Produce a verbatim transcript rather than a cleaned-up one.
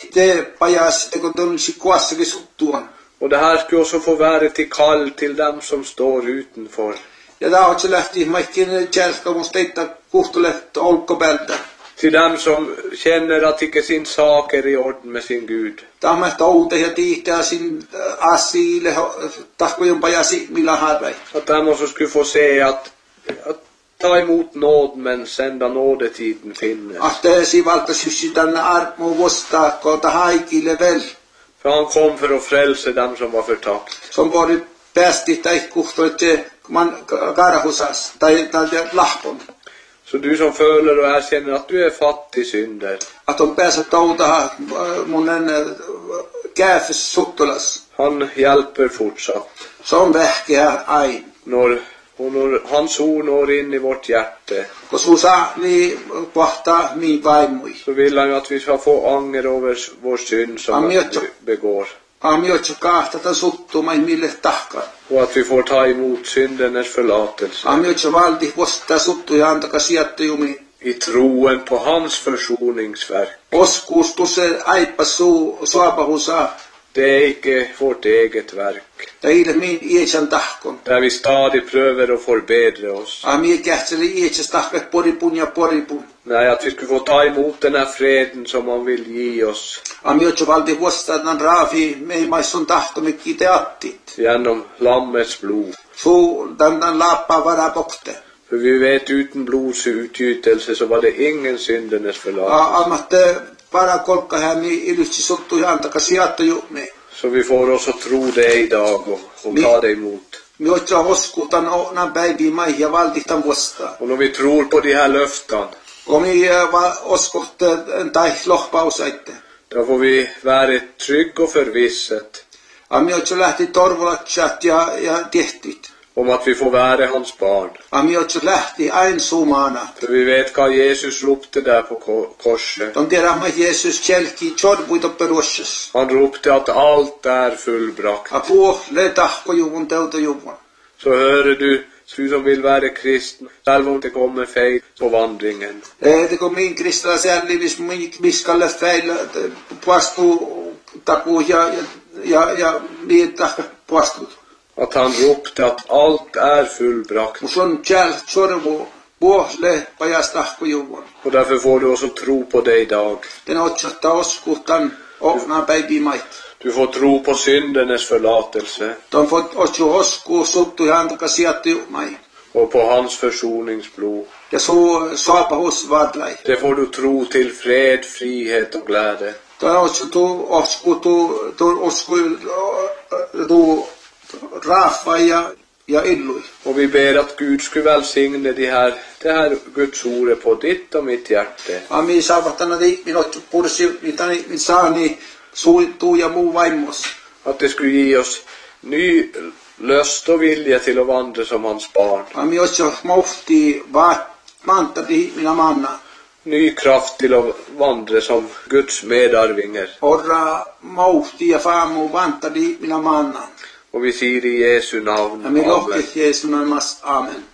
Sitten pajas, kun tulisi kuassakin suttua. Och det här skulle också få vara till kall till dem som står utanför. Ja tämä on se lähti, maikin kärska musta itse kuhtulet olkopältä. Till dem som känner att inte sin sak är i orden med sin Gud. Tämä on outa ja tiihtää sin asiille, tahkojen pajasi millä harvei. Att de också skulle få se att, att ta emot nåd men sända nådetiden finnes. Att si valtaisi tänne armo vostaa, koota haikille väl. För han kom för att frälsa dem som var förtakt. Som var päästi tai kuhtulet man karhusas tai tai lahpon. Så du som följer och erkänner att du är fattig synder. Att on pääsee toutaa munen käfes suttulas. Han hjälper fortsatt. Som vähkeä aina. Når, och når hans ord når in i vårt hjärta. Koska saa niin kohtaa min vaimui. Så vill han ju att vi ska få ånger över vår synd som vi begår. Amiotsa kahtata suttuma mille tahkaa. Och att vi får ta emot syndernas förlåtelse. Amiotsa valdi vostaa suttuja antaka sijattujumi. I troen på hans försoningsverk. Oskuus tusse aippasuu suapahusa. Det är inte vårt eget verk. Teille min iäsän tahkon. Där vi stadigt prövar att förbättra oss. Ami kähtseli iäsäs tahkat poripun ja poripun. Nej, att vi skulle få ta emot den här freden som han vill ge oss. Amiotsa valdi vostaa nan raafi meimaissun tahtomikki teattit. Genom lammets blod. Suu dan lappaa varapokte. För vi vet utan blods utgytelse så var det ingen syndernas förlåtelse. Amatte para kolkka hän niin ilysti suttuja antaka sijattujumi. Så vi får också tro det idag och, och ta det emot. Mi otsa hoskutan nan päiviin maihin ja valtihtan vostaa. Och när vi tror på de här löften. Och mi oskot tai lohpausaitte. Då får vi vara trygg och förvisset. Ami otsa lähti torvolatsat ja, ja tehtit. Om att vi får vara hans barn. Ami otsa lähti ainsumana. För vi vet vad Jesus ropte där på korset. De tiedä, että Jesus kälki tjorpuita perussas. Han ropte att allt är fullbrakt. Apu le tahkojuvun teutojuvun. Så hör du, du som vill vara kristen, själv om det kommer fel på vandringen. Det kom min kristna särlivis miskalle fel puastu taku ja ja ja niitä puastu. Att han ropte att allt är fullbrakt. Och sån kärl sorvo puhle pajastahkojuvun. Och därför får du också tro på det idag. Den otsatta oskutan okna päivimait. Du får tro på syndernas förlåtelse. De får också osku suttu ja antaka sijattujumai. Och på hans försoningsblod. Ja så sapa hos vadlai. Det får du tro till fred, frihet och glädje. Tämä on tuo osku tuo tuo osku tuo raffa ja ja illui. Och vi ber att Gud skulle välsigna de här, det här Guds ord på ditt och mitt hjärta. Ami saavatana di minot pursi mitani mitsaani suituu ja muu vaimos. Att det skulle ge oss ny lust och vilja till att vandra som hans barn. Ami också mofti va mantadi mina manna. Ny kraft till att vandra som Guds medarvingar. Orra mofti ja faamu vantadi mina manna. Och vi säger i Jesu namn. Ami lohkes Jeesus namn. Amen.